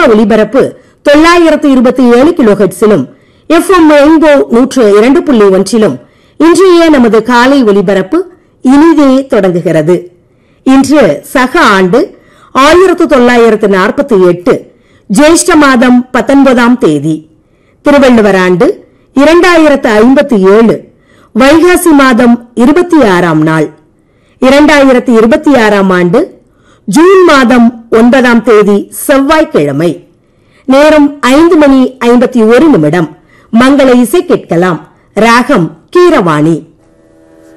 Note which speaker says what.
Speaker 1: ஒலிபரப்பு 927 கிலோஹெர்ட்ஸிலும் FM rainbow 102.1 இன்றைய நமது காலை ஒலிபரப்பு இனிதே தொடங்குகிறது. இன்று சக ஆண்டு 1948 ஜேஷ்ட மாதம் 19ஆம் தேதி, திருவள்ளுவர் ஆண்டு 2057 வைகாசி மாதம் 26ஆம் நாள், 2026ஆம் ஆண்டு ஜூன் மாதம் 9ஆம் தேதி செவ்வாய்க்கிழமை. நேரம் 5:51. மங்கள இசை கேட்கலாம். ராகம் கீரவாணி.